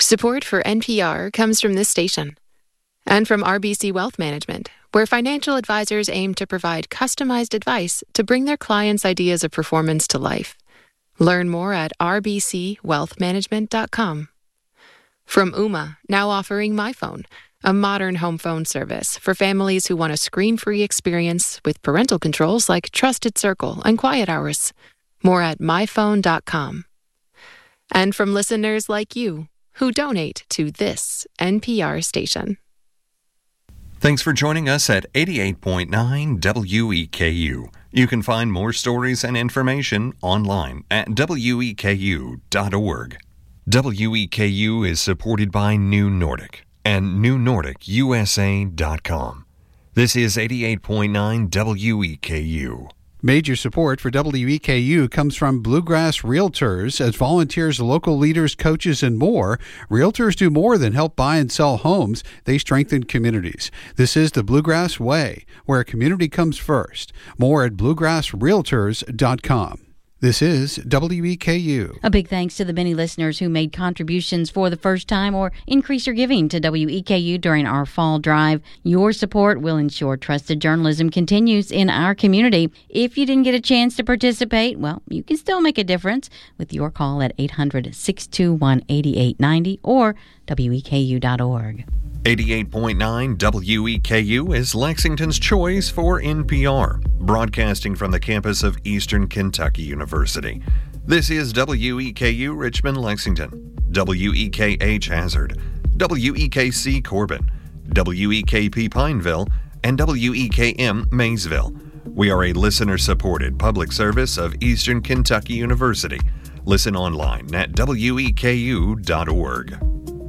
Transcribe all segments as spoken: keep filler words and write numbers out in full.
Support for N P R comes from this station and from R B C Wealth Management, where financial advisors aim to provide customized advice to bring their clients' ideas of performance to life. Learn more at r b c wealth management dot com. From Ooma, now offering MyPhone, a modern home phone service for families who want a screen-free experience with parental controls like Trusted Circle and Quiet Hours. More at my phone dot com. And from listeners like you, who donate to this N P R station. Thanks for joining us at eighty-eight point nine W E K U. You can find more stories and information online at w e k u dot org. W E K U is supported by New Nordic and new nordic u s a dot com. This is eighty-eight point nine W E K U. Major support for W E K U comes from Bluegrass Realtors. As volunteers, local leaders, coaches, and more, realtors do more than help buy and sell homes. They strengthen communities. This is the Bluegrass Way, where community comes first. More at bluegrass realtors dot com. This is W E K U. A big thanks to the many listeners who made contributions for the first time or increase your giving to W E K U during our fall drive. Your support will ensure trusted journalism continues in our community. If you didn't get a chance to participate, well, you can still make a difference with your call at eight hundred, six two one, eight eight nine zero or w e k u dot org. eighty-eight point nine W E K U is Lexington's choice for N P R, broadcasting from the campus of Eastern Kentucky University. This is W E K U Richmond, Lexington, W E K H Hazard, W E K C Corbin, W E K P Pineville, and W E K M Maysville. We are a listener-supported public service of Eastern Kentucky University. Listen online at w e k u dot org.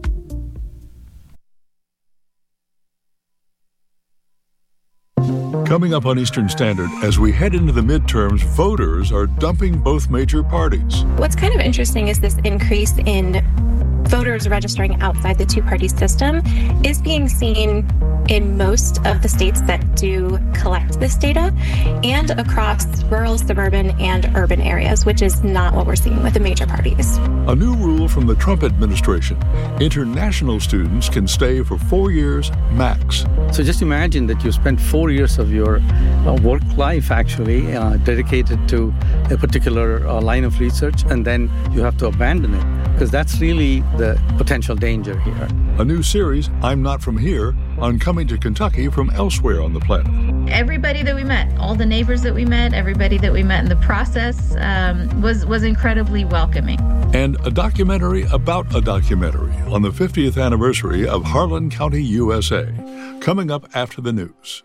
Coming up on Eastern Standard, as we head into the midterms, voters are dumping both major parties. What's kind of interesting is this increase in voters registering outside the two-party system is being seen in most of the states that do collect this data and across rural, suburban, and urban areas, which is not what we're seeing with the major parties. A new rule from the Trump administration. International students can stay for four years max. So just imagine that you spent four years of your uh, work life actually uh, dedicated to a particular uh, line of research, and then you have to abandon it, because that's really the potential danger here. A new series, I'm Not From Here, on coming to Kentucky from elsewhere on the planet. Everybody that we met, all the neighbors that we met, everybody that we met in the process um, was, was incredibly welcoming. And a documentary about a documentary on the fiftieth anniversary of Harlan County, U S A, coming up after the news.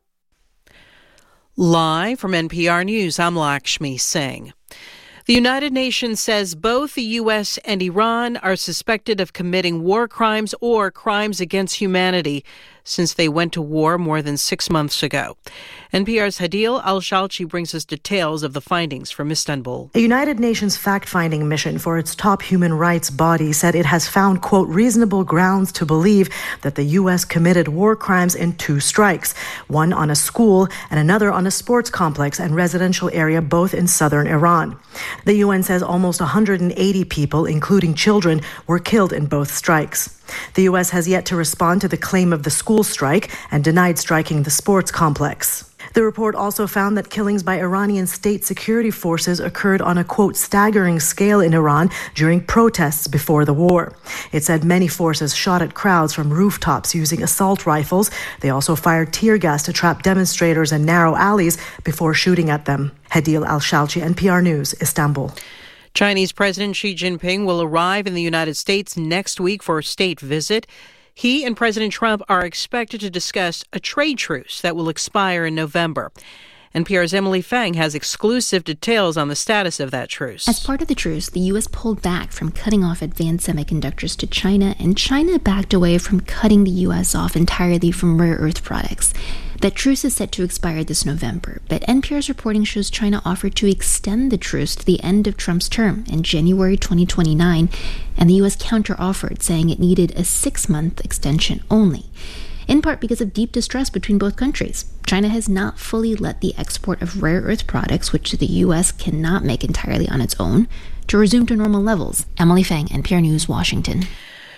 Live from N P R News, I'm Lakshmi Singh. The United Nations says both the U S and Iran are suspected of committing war crimes or crimes against humanity since they went to war more than six months ago. N P R's Hadil Al-Shalchi brings us details of the findings from Istanbul. A United Nations fact-finding mission for its top human rights body said it has found, quote, reasonable grounds to believe that the U S committed war crimes in two strikes, one on a school and another on a sports complex and residential area, both in southern Iran. The U N says almost one hundred eighty people, including children, were killed in both strikes. The U S has yet to respond to the claim of the school strike and denied striking the sports complex. The report also found that killings by Iranian state security forces occurred on a, quote, staggering scale in Iran during protests before the war. It said many forces shot at crowds from rooftops using assault rifles. They also fired tear gas to trap demonstrators in narrow alleys before shooting at them. Hadil Al-Shalchi, N P R News, Istanbul. Chinese President Xi Jinping will arrive in the United States next week for a state visit. He and President Trump are expected to discuss a trade truce that will expire in November. N P R's Emily Fang has exclusive details on the status of that truce. As part of the truce, the U S pulled back from cutting off advanced semiconductors to China, and China backed away from cutting the U S off entirely from rare earth products. That truce is set to expire this November, but N P R's reporting shows China offered to extend the truce to the end of Trump's term in January twenty twenty-nine, and the U S counter-offered, saying it needed a six-month extension only, in part because of deep distrust between both countries. China has not fully let the export of rare earth products, which the U S cannot make entirely on its own, to resume to normal levels. Emily Fang, N P R News, Washington.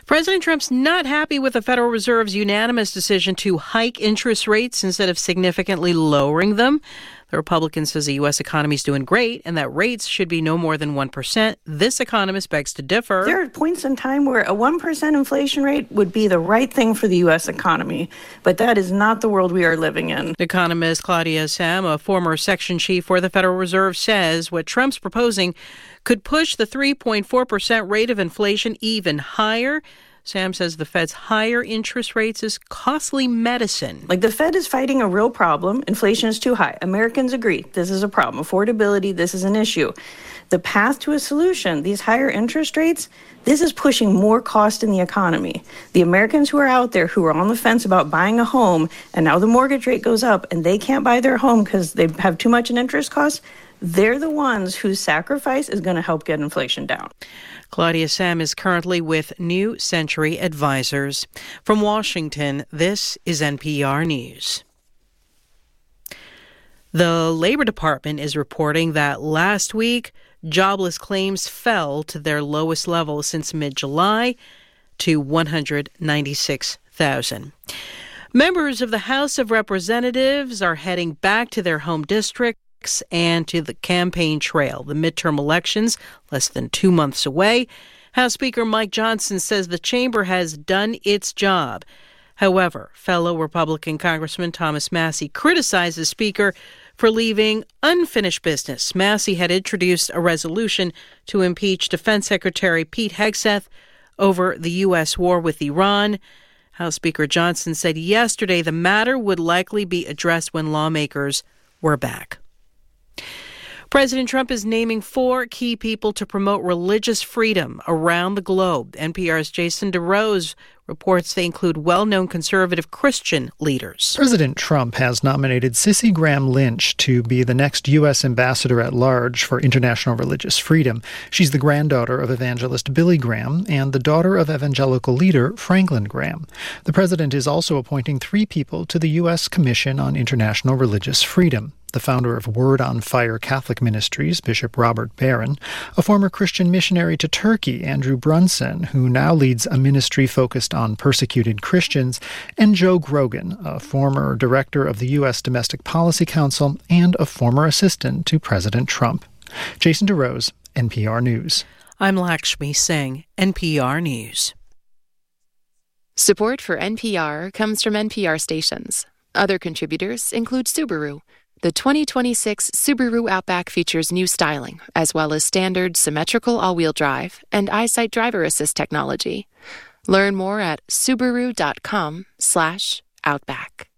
President Trump's not happy with the Federal Reserve's unanimous decision to hike interest rates instead of significantly lowering them. The Republican says the U S economy is doing great and that rates should be no more than one percent. This economist begs to differ. There are points in time where a one percent inflation rate would be the right thing for the U S economy, but that is not the world we are living in. Economist Claudia Sahm, a former section chief for the Federal Reserve, says what Trump's proposing could push the three point four percent rate of inflation even higher. Sam says the Fed's higher interest rates is costly medicine. Like, the Fed is fighting a real problem. Inflation is too high. Americans agree this is a problem. Affordability, this is an issue. The path to a solution, these higher interest rates, this is pushing more cost in the economy. The Americans who are out there who are on the fence about buying a home, and now the mortgage rate goes up and they can't buy their home because they have too much in interest costs, they're the ones whose sacrifice is going to help get inflation down. Claudia Sahm is currently with New Century Advisors. From Washington, this is N P R News. The Labor Department is reporting that last week, jobless claims fell to their lowest level since mid-July to one hundred ninety-six thousand. Members of the House of Representatives are heading back to their home districts and to the campaign trail. The midterm elections, less than two months away. House Speaker Mike Johnson says the chamber has done its job. However, fellow Republican Congressman Thomas Massie criticized the Speaker for leaving unfinished business. Massie had introduced a resolution to impeach Defense Secretary Pete Hegseth over the U S war with Iran. House Speaker Johnson said yesterday the matter would likely be addressed when lawmakers were back. President Trump is naming four key people to promote religious freedom around the globe. N P R's Jason DeRose reports they include well-known conservative Christian leaders. President Trump has nominated Cissy Graham Lynch to be the next U S ambassador at large for international religious freedom. She's the granddaughter of evangelist Billy Graham and the daughter of evangelical leader Franklin Graham. The president is also appointing three people to the U S Commission on International Religious Freedom. The founder of Word on Fire Catholic Ministries, Bishop Robert Barron, a former Christian missionary to Turkey, Andrew Brunson, who now leads a ministry focused on persecuted Christians, and Joe Grogan, a former director of the U S Domestic Policy Council and a former assistant to President Trump. Jason DeRose, N P R News. I'm Lakshmi Singh, N P R News. Support for N P R comes from N P R stations. Other contributors include Subaru. The twenty twenty-six Subaru Outback features new styling, as well as standard symmetrical all-wheel drive and EyeSight driver assist technology. Learn more at Subaru.com slash Outback.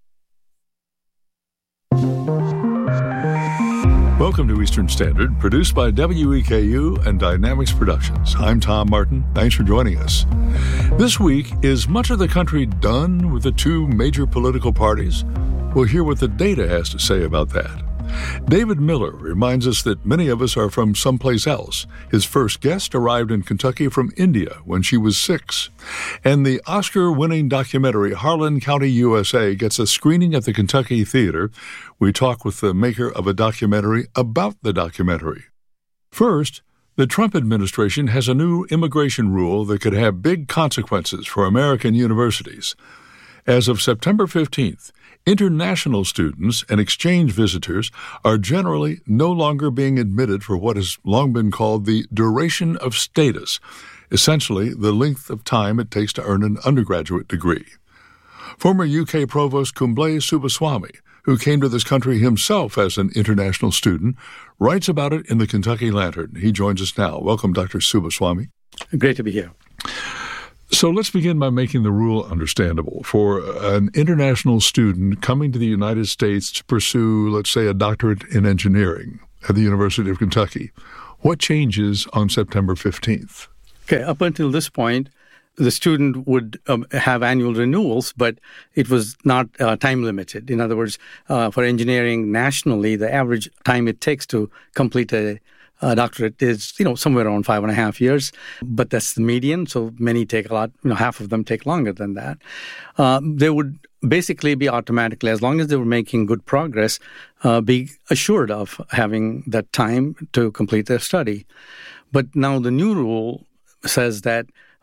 Welcome to Eastern Standard, produced by W E K U and Dynamics Productions. I'm Tom Martin. Thanks for joining us. This week, is much of the country done with the two major political parties? We'll hear what the data has to say about that. David Miller reminds us that many of us are from someplace else. His first guest arrived in Kentucky from India when she was six. And the Oscar-winning documentary Harlan County, U S A gets a screening at the Kentucky Theater. We talk with the maker of a documentary about the documentary. First, the Trump administration has a new immigration rule that could have big consequences for American universities. As of September fifteenth, international students and exchange visitors are generally no longer being admitted for what has long been called the duration of status, essentially the length of time it takes to earn an undergraduate degree. Former U K Provost Kumble Subbaswamy, who came to this country himself as an international student, writes about it in the Kentucky Lantern. He joins us now. Welcome, Doctor Subbaswamy. Great to be here. So let's begin by making the rule understandable. For an international student coming to the United States to pursue, let's say, a doctorate in engineering at the University of Kentucky, what changes on September fifteenth? Okay, up until this point, the student would um, have annual renewals, but it was not uh, time limited. In other words, uh, for engineering nationally, the average time it takes to complete a Uh, doctorate is, you know, somewhere around five and a half years, but that's the median. So many take a lot, you know, half of them take longer than that. Uh, they would basically be automatically, as long as they were making good progress, uh, be assured of having that time to complete their study. But now the new rule says that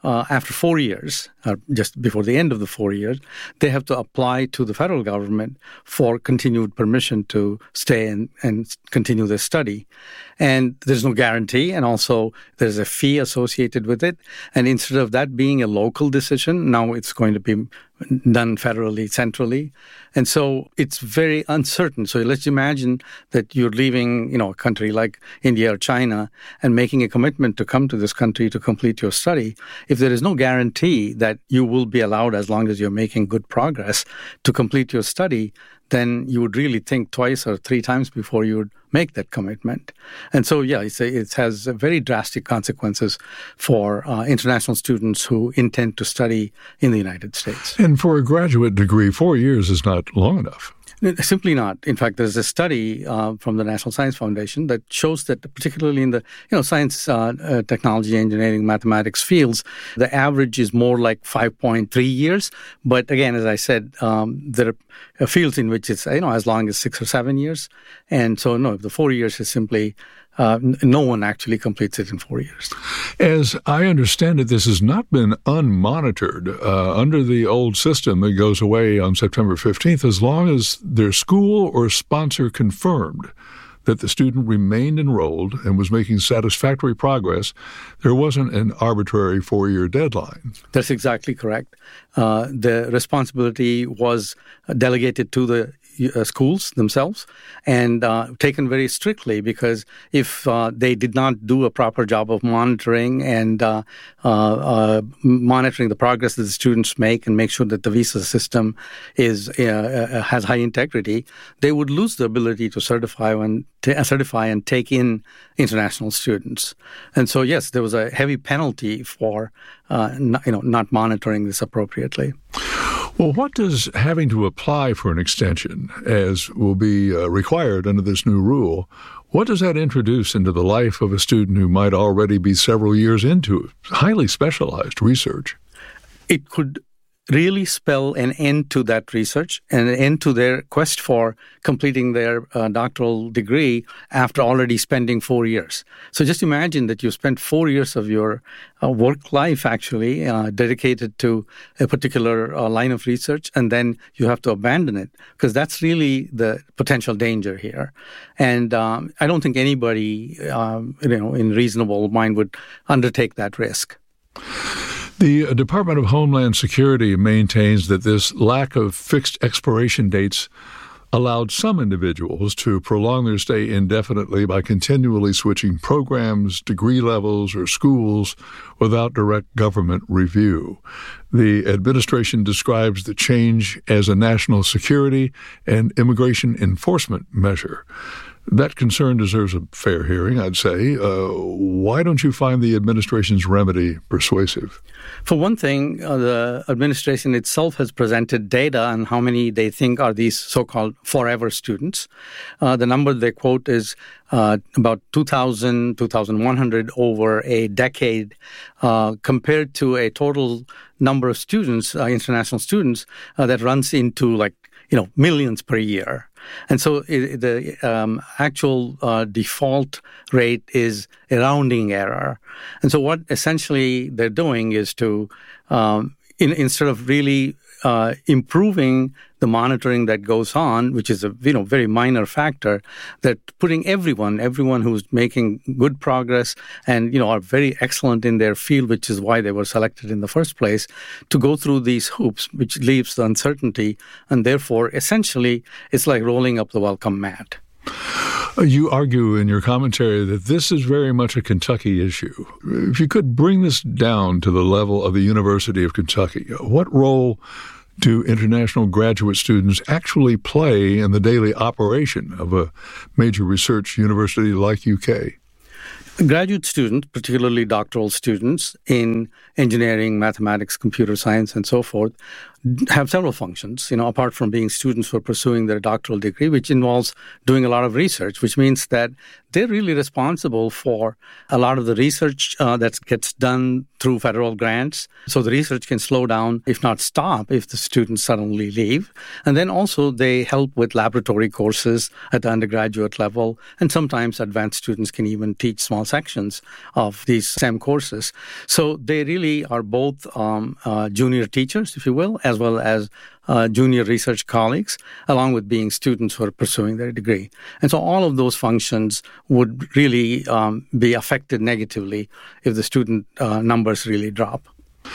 uh, after four years, uh, just before the end of the four years, they have to apply to the federal government for continued permission to stay and, and continue their study. And there's no guarantee, and also there's a fee associated with it. And instead of that being a local decision, now it's going to be done federally, centrally. And so it's very uncertain. So let's imagine that you're leaving, you know, a country like India or China and making a commitment to come to this country to complete your study. If there is no guarantee that you will be allowed, as long as you're making good progress, to complete your study, then you would really think twice or three times before you would make that commitment. And so, yeah, it's a, it has very drastic consequences for uh, international students who intend to study in the United States. And for a graduate degree, four years is not long enough. Simply not. In fact, there's a study uh, from the National Science Foundation that shows that particularly in the you know science, uh, uh, technology, engineering, mathematics fields, the average is more like five point three years. But again, as I said, um, there are fields in which it's you know as long as six or seven years. And so, no, the four years is simply Uh, no one actually completes it in four years. As I understand it, this has not been unmonitored. Uh, under the old system, it goes away on September fifteenth as long as their school or sponsor confirmed that the student remained enrolled and was making satisfactory progress. There wasn't an arbitrary four-year deadline. That's exactly correct. Uh, the responsibility was delegated to the Uh, schools themselves and uh, taken very strictly, because if uh, they did not do a proper job of monitoring and uh, uh, uh, monitoring the progress that the students make and make sure that the visa system is uh, uh, has high integrity, they would lose the ability to certify and t- certify and take in international students. And so, yes, there was a heavy penalty for uh, not, you know not monitoring this appropriately. Well, what does having to apply for an extension, as will be uh, required under this new rule, what does that introduce into the life of a student who might already be several years into highly specialized research? It could really spell an end to that research and an end to their quest for completing their uh, doctoral degree after already spending four years. So just imagine that you spent four years of your uh, work life actually uh, dedicated to a particular uh, line of research, and then you have to abandon it, because that's really the potential danger here. And um, I don't think anybody um, you know, in reasonable mind would undertake that risk. The Department of Homeland Security maintains that this lack of fixed expiration dates allowed some individuals to prolong their stay indefinitely by continually switching programs, degree levels, or schools without direct government review. The administration describes the change as a national security and immigration enforcement measure. That concern deserves a fair hearing, I'd say. Uh, why don't you find the administration's remedy persuasive? For one thing, uh, the administration itself has presented data on how many they think are these so-called forever students. Uh, the number they quote is uh, about two thousand, two thousand one hundred over a decade, uh, compared to a total number of students, uh, international students, uh, that runs into like, you know, millions per year. And so it, the um, actual uh, default rate is a rounding error. And so what essentially they're doing is to, um, in, instead of really uh, improving the monitoring that goes on, which is a you know very minor factor, that putting everyone, everyone who's making good progress and you know are very excellent in their field, which is why they were selected in the first place, to go through these hoops, which leaves the uncertainty, and therefore essentially it's like rolling up the welcome mat. You argue in your commentary that this is very much a Kentucky issue. If you could bring this down to the level of the University of Kentucky, what role do international graduate students actually play in the daily operation of a major research university like U K? Graduate students, particularly doctoral students in engineering, mathematics, computer science, and so forth, have several functions, you know, apart from being students who are pursuing their doctoral degree, which involves doing a lot of research, which means that they're really responsible for a lot of the research uh, that gets done through federal grants. So the research can slow down, if not stop, if the students suddenly leave. And then also they help with laboratory courses at the undergraduate level, and sometimes advanced students can even teach small sections of these STEM courses. So they really are both um, uh, junior teachers, if you will, as well as uh, junior research colleagues, along with being students who are pursuing their degree. And so all of those functions would really um, be affected negatively if the student uh, numbers really drop.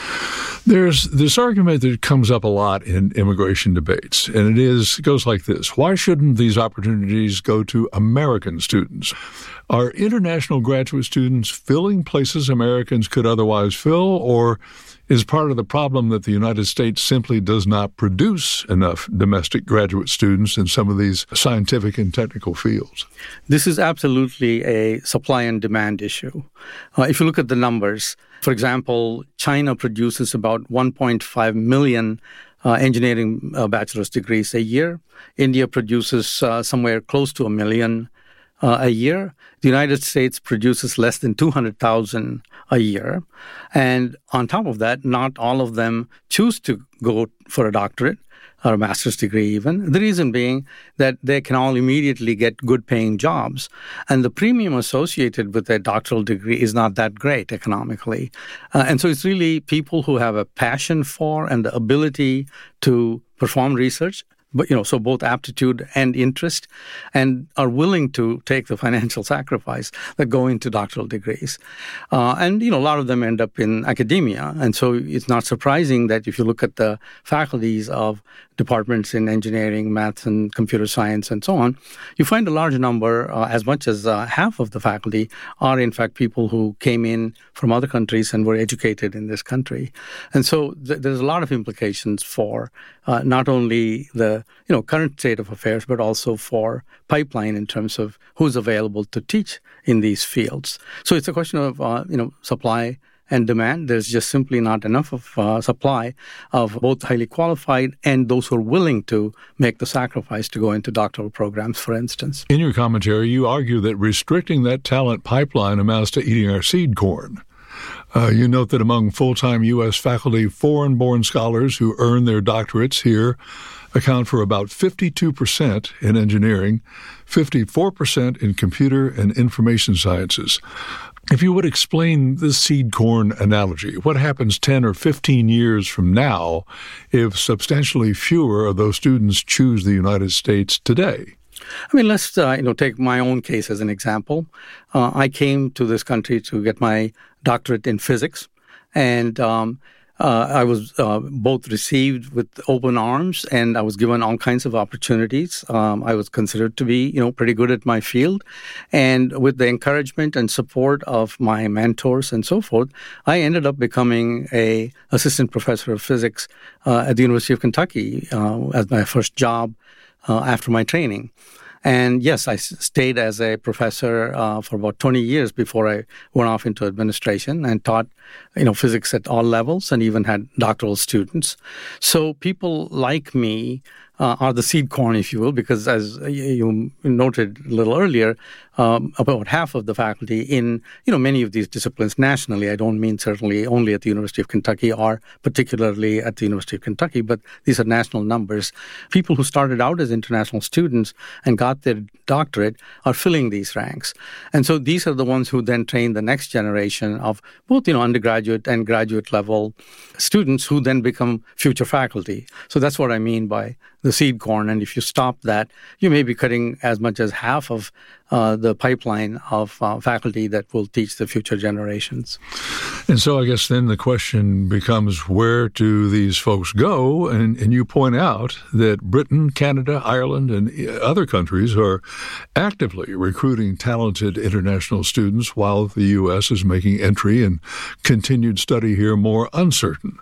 There's this argument that comes up a lot in immigration debates, and it is it goes like this. Why shouldn't these opportunities go to American students? Are international graduate students filling places Americans could otherwise fill, or is part of the problem that the United States simply does not produce enough domestic graduate students in some of these scientific and technical fields? This is absolutely a supply and demand issue. Uh, if you look at the numbers, for example, China produces about one point five million uh, engineering uh, bachelor's degrees a year. India produces uh, somewhere close to a million uh, a year. The United States produces less than two hundred thousand a year. And on top of that, not all of them choose to go for a doctorate or a master's degree even. The reason being that they can all immediately get good-paying jobs. And the premium associated with a doctoral degree is not that great economically. Uh, and so it's really people who have a passion for and the ability to perform research, but you know, so both aptitude and interest, and are willing to take the financial sacrifice that go into doctoral degrees. Uh, and, you know, a lot of them end up in academia. And so it's not surprising that if you look at the faculties of departments in engineering, maths, and computer science, and so on, you find a large number, uh, as much as uh, half of the faculty are, in fact, people who came in from other countries and were educated in this country. And so th- there's a lot of implications for uh, not only the you know current state of affairs, but also for pipeline in terms of who's available to teach in these fields. So it's a question of uh, you know supply and demand. There's just simply not enough of uh, supply of both highly qualified and those who are willing to make the sacrifice to go into doctoral programs, for instance. In your commentary, you argue that restricting that talent pipeline amounts to eating our seed corn. Uh, you note that among full-time U S faculty, foreign-born scholars who earn their doctorates here account for about fifty-two percent in engineering, fifty-four percent in computer and information sciences. If you would explain the seed corn analogy, what happens ten or fifteen years from now if substantially fewer of those students choose the United States today? I mean, let's uh, you know take my own case as an example. Uh, I came to this country to get my doctorate in physics, and um, uh, I was uh, both received with open arms, and I was given all kinds of opportunities. Um, I was considered to be, you know, pretty good at my field, and with the encouragement and support of my mentors and so forth, I ended up becoming a assistant professor of physics uh, at the University of Kentucky uh, as my first job uh, after my training. And yes, I stayed as a professor uh, for about twenty years before I went off into administration and taught, you know, physics at all levels and even had doctoral students. So people like me uh, are the seed corn, if you will, because as you noted a little earlier, um, about half of the faculty in, you know, many of these disciplines nationally, I don't mean certainly only at the University of Kentucky or particularly at the University of Kentucky, but these are national numbers. People who started out as international students and got their doctorate are filling these ranks. And so these are the ones who then train the next generation of both, you know, undergraduate and graduate level students who then become future faculty. So that's what I mean by the seed corn. And if you stop that, you may be cutting as much as half of uh, the pipeline of uh, faculty that will teach the future generations. And so I guess then the question becomes, where do these folks go? And, and you point out that Britain, Canada, Ireland, and other countries are actively recruiting talented international students while the U S is making entry and continued study here more uncertain.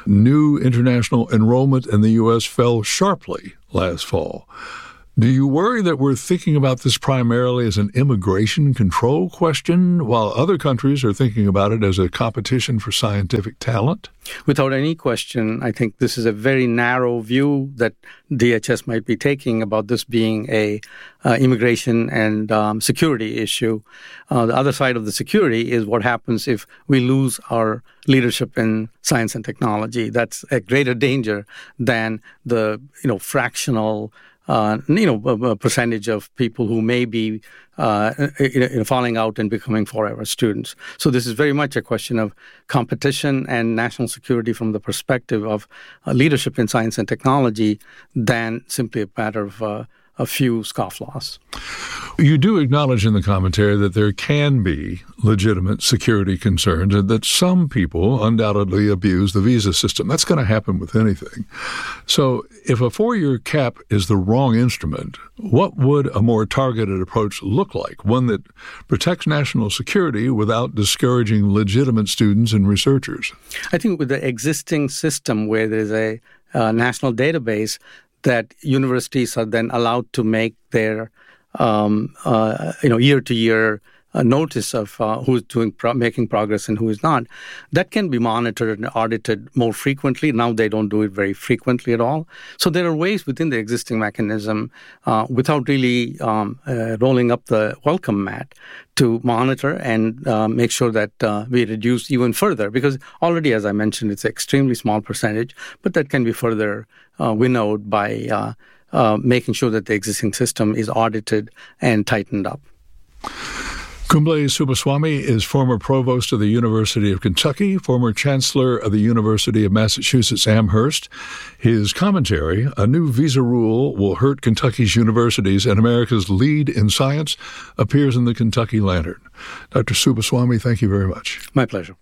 New international enrollment in the U S fell sharply last fall. Do you worry that we're thinking about this primarily as an immigration control question, while other countries are thinking about it as a competition for scientific talent? Without any question, I think this is a very narrow view that D H S might be taking about this being a uh, immigration and um, security issue. Uh, the other side of the security is what happens if we lose our leadership in science and technology. That's a greater danger than the, you know, fractional uh, you know, a, a percentage of people who may be uh, you know, falling out and becoming forever students. So this is very much a question of competition and national security from the perspective of uh, leadership in science and technology than simply a matter of uh, a few scofflaws. You do acknowledge in the commentary that there can be legitimate security concerns and that some people undoubtedly abuse the visa system. That's going to happen with anything. So if a four-year cap is the wrong instrument, what would a more targeted approach look like? One that protects national security without discouraging legitimate students and researchers? I think with the existing system where there's a uh, national database, that universities are then allowed to make their, um, uh, you know, year-to-year uh, notice of uh, who's doing pro- making progress and who is not. That can be monitored and audited more frequently. Now they don't do it very frequently at all. So there are ways within the existing mechanism, uh, without really um, uh, rolling up the welcome mat, to monitor and uh, make sure that uh, we reduce even further. Because already, as I mentioned, it's an extremely small percentage, but that can be further uh, winnowed by uh, uh, making sure that the existing system is audited and tightened up. Kumble Subbaswamy is former provost of the University of Kentucky, former chancellor of the University of Massachusetts Amherst. His commentary, A New Visa Rule Will Hurt Kentucky's Universities and America's Lead in Science, appears in the Kentucky Lantern. Doctor Subbaswamy, thank you very much. My pleasure.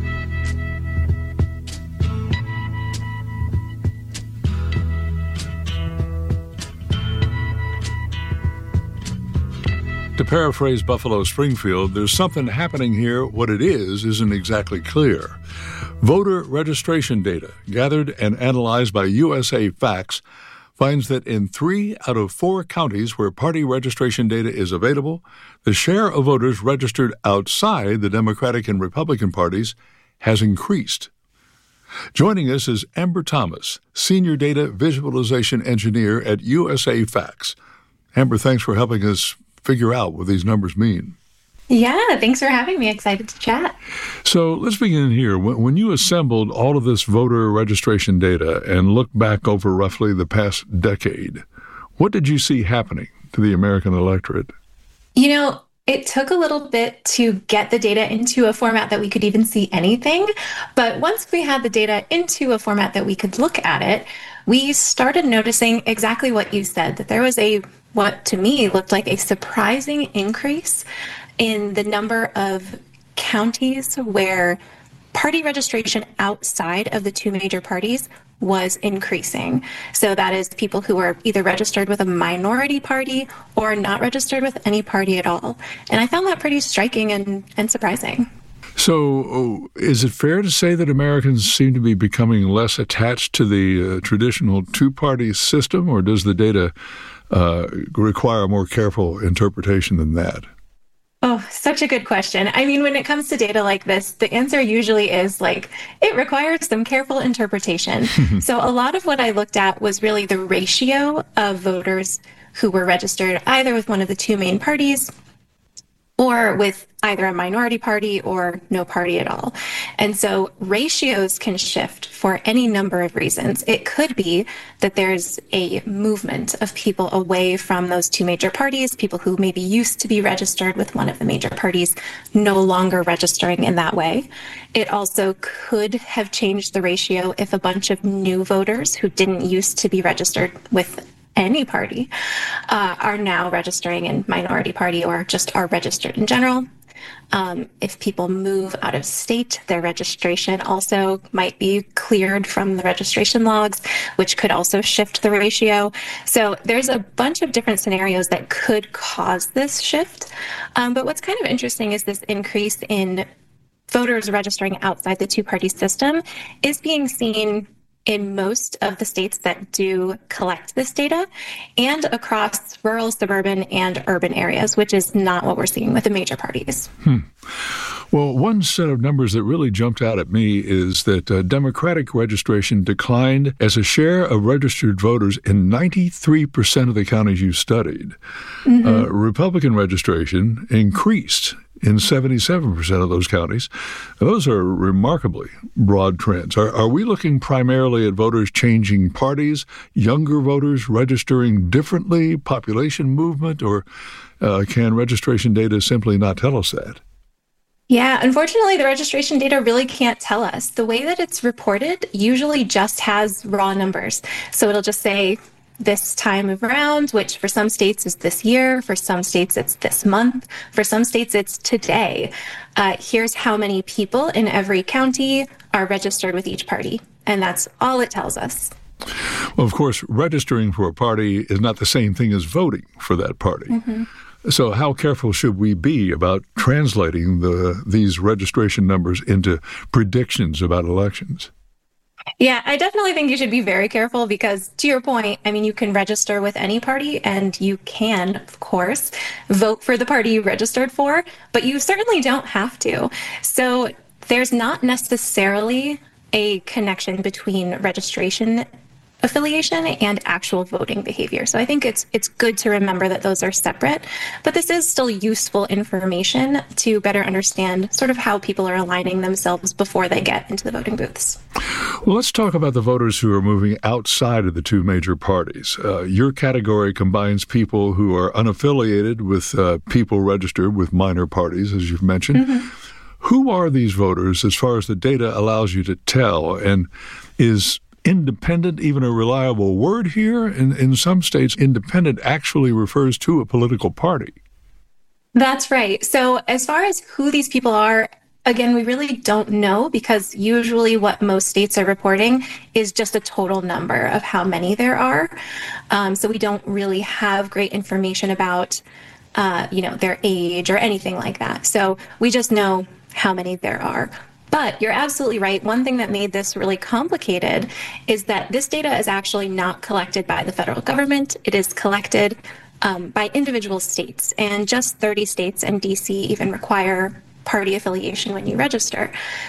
To paraphrase Buffalo Springfield, there's something happening here. What it is isn't exactly clear. Voter registration data gathered and analyzed by U S A Facts finds that in three out of four counties where party registration data is available, the share of voters registered outside the Democratic and Republican parties has increased. Joining us is Amber Thomas, Senior Data Visualization Engineer at U S A Facts. Amber, thanks for helping us figure out what these numbers mean. Yeah, thanks for having me. Excited to chat. So let's begin here. When you assembled all of this voter registration data and looked back over roughly the past decade, what did you see happening to the American electorate? You know, it took a little bit to get the data into a format that we could even see anything. But once we had the data into a format that we could look at it, we started noticing exactly what you said, that there was a, what to me looked like a surprising increase in the number of counties where party registration outside of the two major parties was increasing. So that is people who are either registered with a minority party or not registered with any party at all. And I found that pretty striking and, and surprising. So is it fair to say that Americans seem to be becoming less attached to the uh, traditional two-party system, or does the data uh, require a more careful interpretation than that? Oh, such a good question. I mean, when it comes to data like this, the answer usually is like, it requires some careful interpretation. So a lot of what I looked at was really the ratio of voters who were registered either with one of the two main parties or with either a minority party or no party at all. And so ratios can shift for any number of reasons. It could be that there's a movement of people away from those two major parties, people who maybe used to be registered with one of the major parties, no longer registering in that way. It also could have changed the ratio if a bunch of new voters who didn't used to be registered with any party uh, are now registering in minority party or just are registered in general. Um, if people move out of state, their registration also might be cleared from the registration logs, which could also shift the ratio. So there's a bunch of different scenarios that could cause this shift. Um, but what's kind of interesting is this increase in voters registering outside the two-party system is being seen in most of the states that do collect this data and across rural, suburban, and urban areas, which is not what we're seeing with the major parties. Hmm. Well, one set of numbers that really jumped out at me is that uh, Democratic registration declined as a share of registered voters in ninety-three percent of the counties you studied. Mm-hmm. Uh, Republican registration increased in seventy-seven percent of those counties. Those are remarkably broad trends. Are, are we looking primarily at voters changing parties, younger voters registering differently, population movement, or uh, can registration data simply not tell us that? Yeah, unfortunately, the registration data really can't tell us. The way that it's reported usually just has raw numbers. So it'll just say this time of round, which for some states is this year, for some states it's this month, for some states it's today. Uh, here's how many people in every county are registered with each party. And that's all it tells us. Well, of course, registering for a party is not the same thing as voting for that party. Mm-hmm. So how careful should we be about translating the these registration numbers into predictions about elections? Yeah, I definitely think you should be very careful because, to your point, I mean, you can register with any party and you can, of course, vote for the party you registered for, but you certainly don't have to. So there's not necessarily a connection between registration affiliation and actual voting behavior. So I think it's it's good to remember that those are separate, but this is still useful information to better understand sort of how people are aligning themselves before they get into the voting booths. Well, let's talk about the voters who are moving outside of the two major parties. Uh, your category combines people who are unaffiliated with uh, people registered with minor parties, as you've mentioned. Mm-hmm. Who are these voters as far as the data allows you to tell? And is independent even a reliable word here? In, in some states, independent actually refers to a political party. That's right. So as far as who these people are, again, we really don't know because usually what most states are reporting is just a total number of how many there are. Um, so we don't really have great information about, uh, you know, their age or anything like that. So we just know how many there are. But you're absolutely right. One thing that made this really complicated is that this data is actually not collected by the federal government. It is collected um, by individual states, and just thirty states and D C even require party affiliation when you register.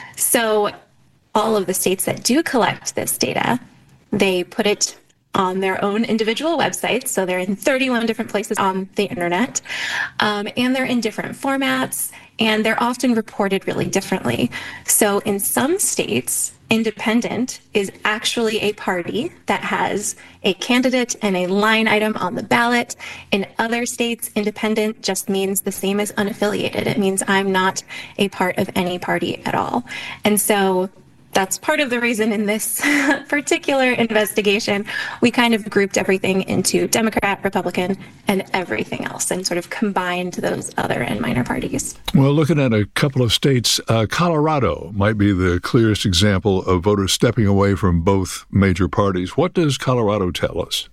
So all of the states that do collect this data, they put it on their own individual websites. So they're in thirty-one different places on the internet, um, and they're in different formats, and they're often reported really differently. So in some states, independent is actually a party that has a candidate and a line item on the ballot. In other states, independent just means the same as unaffiliated. It means I'm not a part of any party at all. And so that's part of the reason in this particular investigation, we kind of grouped everything into Democrat, Republican, and everything else, and sort of combined those other and minor parties. Well, looking at a couple of states, uh, Colorado might be the clearest example of voters stepping away from both major parties. What does Colorado tell us?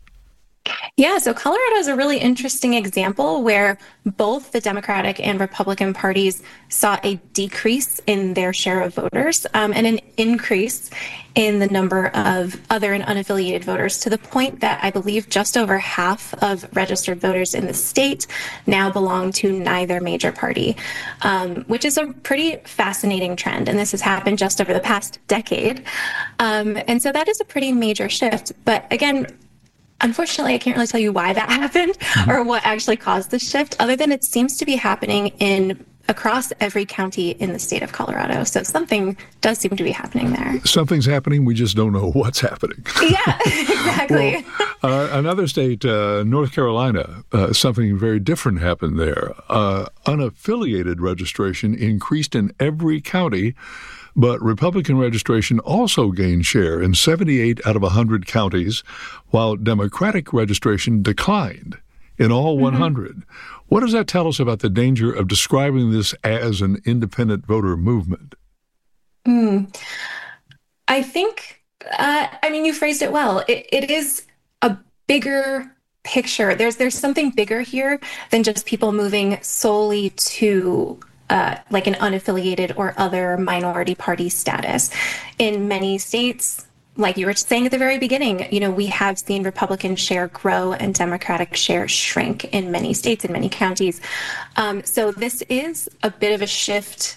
Yeah, so Colorado is a really interesting example where both the Democratic and Republican parties saw a decrease in their share of voters um, and an increase in the number of other and unaffiliated voters, to the point that I believe just over half of registered voters in the state now belong to neither major party, um, which is a pretty fascinating trend. And this has happened just over the past decade. Um, and so that is a pretty major shift. But again, unfortunately, I can't really tell you why that happened or what actually caused the shift, other than it seems to be happening in across every county in the state of Colorado. So something does seem to be happening there. Something's happening. We just don't know what's happening. Yeah, exactly. Well, uh, another state, uh, North Carolina, uh, something very different happened there. Uh, unaffiliated registration increased in every county, but Republican registration also gained share in seventy-eight out of one hundred counties, while Democratic registration declined in all one hundred. Mm-hmm. What does that tell us about the danger of describing this as an independent voter movement? Mm. I think, uh, I mean, you phrased it well. It, it is a bigger picture. There's there's something bigger here than just people moving solely to Uh, like an unaffiliated or other minority party status. In many states, like you were saying at the very beginning, you know, we have seen Republican share grow and Democratic share shrink in many states, in many counties. Um, so this is a bit of a shift,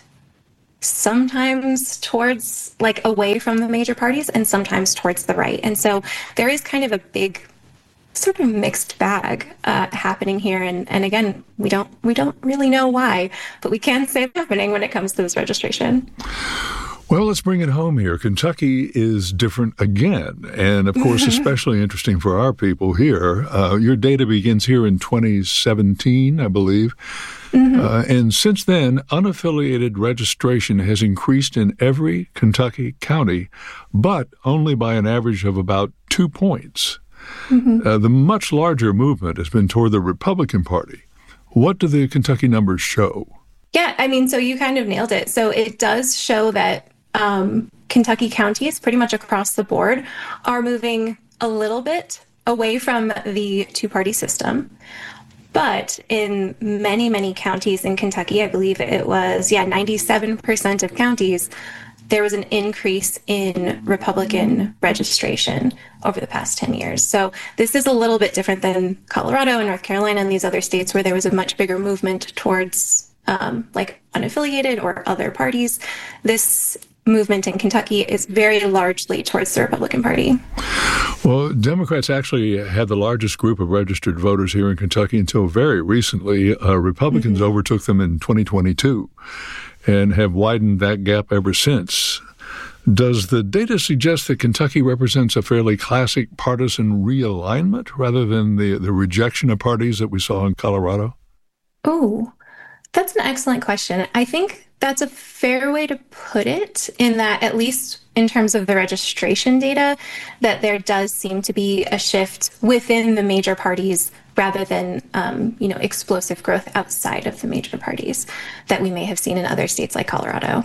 sometimes towards like away from the major parties and sometimes towards the right. And so there is kind of a big sort of mixed bag uh, happening here. And, and again, we don't we don't really know why, but we can say it's happening when it comes to this registration. Well, let's bring it home here. Kentucky is different again. And, of course, especially interesting for our people here. Uh, your data begins here in twenty seventeen, I believe. Mm-hmm. Uh, and since then, unaffiliated registration has increased in every Kentucky county, but only by an average of about two points. Mm-hmm. Uh, the much larger movement has been toward the Republican Party. What do the Kentucky numbers show? Yeah, I mean, so you kind of nailed it. So it does show that Um, Kentucky counties, pretty much across the board, are moving a little bit away from the two-party system. But in many, many counties in Kentucky, I believe it was, yeah, ninety-seven percent of counties, there was an increase in Republican registration over the past ten years. So this is a little bit different than Colorado and North Carolina and these other states where there was a much bigger movement towards um, like unaffiliated or other parties. This movement in Kentucky is very largely towards the Republican Party. Well, Democrats actually had the largest group of registered voters here in Kentucky until very recently. Uh, Republicans mm-hmm. overtook them in twenty twenty-two and have widened that gap ever since. Does the data suggest that Kentucky represents a fairly classic partisan realignment rather than the, the rejection of parties that we saw in Colorado? Oh, that's an excellent question. I think that's a fair way to put it, in that, at least in terms of the registration data, that there does seem to be a shift within the major parties rather than, um, you know, explosive growth outside of the major parties that we may have seen in other states like Colorado.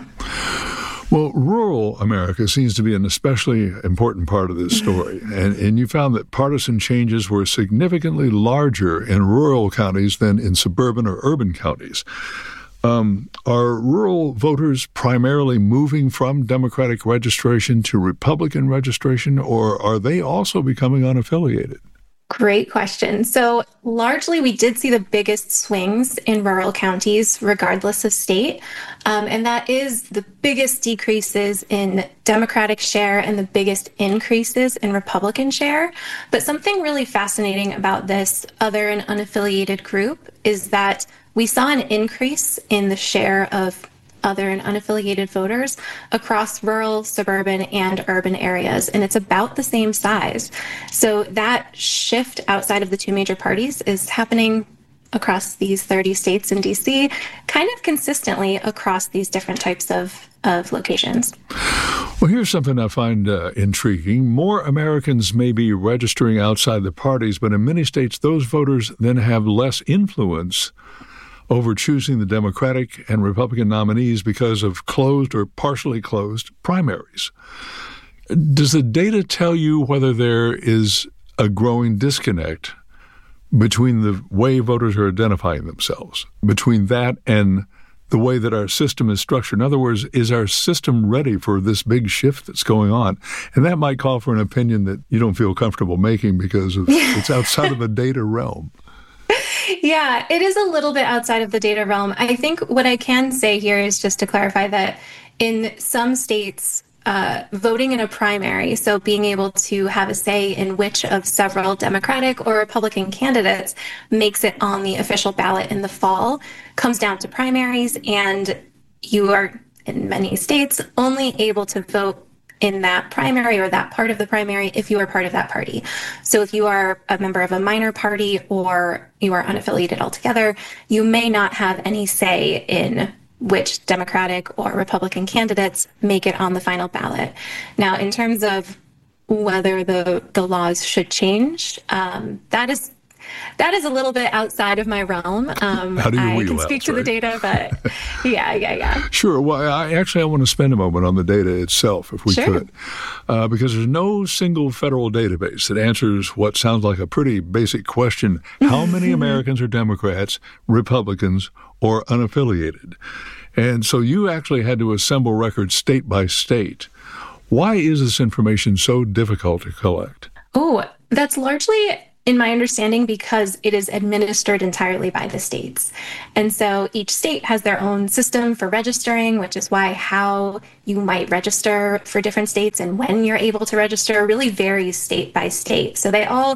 Well, rural America seems to be an especially important part of this story. and, and you found that partisan changes were significantly larger in rural counties than in suburban or urban counties. Um, are rural voters primarily moving from Democratic registration to Republican registration, or are they also becoming unaffiliated? Great question. So largely, we did see the biggest swings in rural counties, regardless of state. Um, and that is the biggest decreases in Democratic share and the biggest increases in Republican share. But something really fascinating about this other and unaffiliated group is that we saw an increase in the share of other and unaffiliated voters across rural, suburban, and urban areas, and it's about the same size. So that shift outside of the two major parties is happening across these thirty states and D C, kind of consistently across these different types of, of locations. Well, here's something I find uh, intriguing. More Americans may be registering outside the parties, but in many states, those voters then have less influence over choosing the Democratic and Republican nominees because of closed or partially closed primaries. Does the data tell you whether there is a growing disconnect between the way voters are identifying themselves, between that and the way that our system is structured? In other words, is our system ready for this big shift that's going on? And that might call for an opinion that you don't feel comfortable making because of, it's outside of the data realm. Yeah, it is a little bit outside of the data realm. I think what I can say here is just to clarify that in some states, uh, voting in a primary, so being able to have a say in which of several Democratic or Republican candidates makes it on the official ballot in the fall, comes down to primaries, and you are, in many states, only able to vote in that primary or that part of the primary if you are part of that party. So if you are a member of a minor party or you are unaffiliated altogether, you may not have any say in which Democratic or Republican candidates make it on the final ballot. Now, in terms of whether the, the laws should change, um, that is That is a little bit outside of my realm. Um, How do you I can speak out, to the data, but yeah, yeah, yeah. Sure. Well, I actually I want to spend a moment on the data itself, if we sure. could, uh, because there's no single federal database that answers what sounds like a pretty basic question: how many Americans are Democrats, Republicans, or unaffiliated? And so you actually had to assemble records state by state. Why is this information so difficult to collect? Oh, that's largely, in my understanding, because it is administered entirely by the states. And so each state has their own system for registering, which is why how you might register for different states and when you're able to register really varies state by state. So they all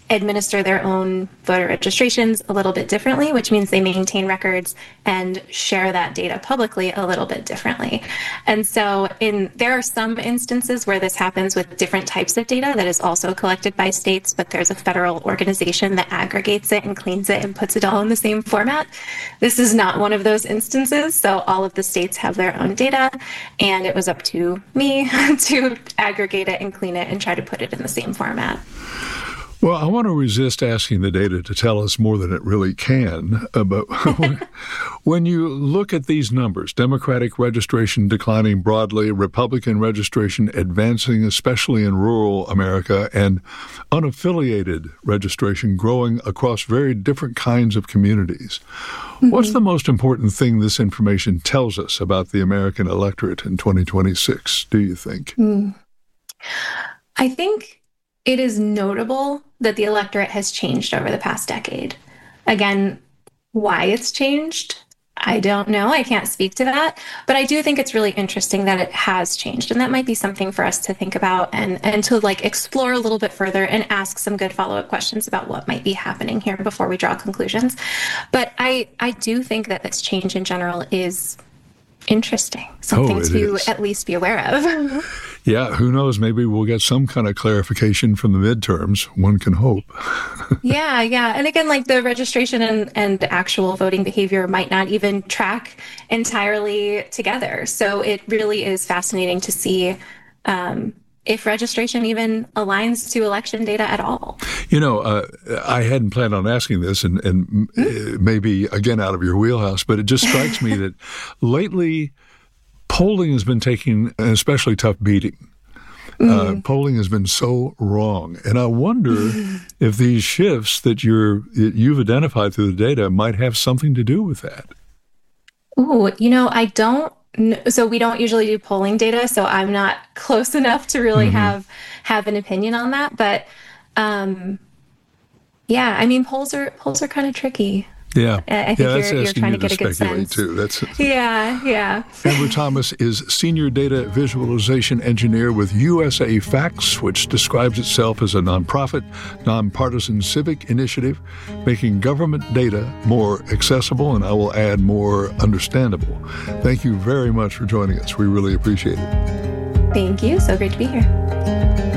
administer their own voter registrations a little bit differently, which means they maintain records and share that data publicly a little bit differently. And so in there are some instances where this happens with different types of data that is also collected by states, but there's a federal organization that aggregates it and cleans it and puts it all in the same format. This is not one of those instances. So all of the states have their own data, and it was up to me to aggregate it and clean it and try to put it in the same format. Well, I want to resist asking the data to tell us more than it really can. Uh, but when you look at these numbers, Democratic registration declining broadly, Republican registration advancing, especially in rural America, and unaffiliated registration growing across very different kinds of communities. Mm-hmm. What's the most important thing this information tells us about the American electorate in twenty twenty-six, do you think? Mm. I think it is notable that the electorate has changed over the past decade. Again, why it's changed, I don't know. I can't speak to that. But I do think it's really interesting that it has changed. And that might be something for us to think about and, and to like explore a little bit further and ask some good follow-up questions about what might be happening here before we draw conclusions. But I, I do think that this change in general is interesting, something oh, to is. at least be aware of. Yeah, who knows? Maybe we'll get some kind of clarification from the midterms. One can hope. yeah, yeah. And again, like the registration and, and actual voting behavior might not even track entirely together. So it really is fascinating to see um, if registration even aligns to election data at all. You know, uh, I hadn't planned on asking this, and, and maybe, again, out of your wheelhouse, but it just strikes me that lately polling has been taking an especially tough beating. Mm. Uh, polling has been so wrong. And I wonder mm. if these shifts that you're, you've identified through the data might have something to do with that. Ooh, you know, I don't So we don't usually do polling data, so I'm not close enough to really mm-hmm. have have an opinion on that. But um, yeah, I mean, polls are polls are kind of tricky. Yeah, I think yeah, that's you're, you're trying you to get to a good sense. Too. That's yeah, yeah. Amber Thomas is Senior Data Visualization Engineer with U S A Facts, which describes itself as a nonprofit, nonpartisan civic initiative, making government data more accessible, and I will add more understandable. Thank you very much for joining us. We really appreciate it. Thank you. So great to be here.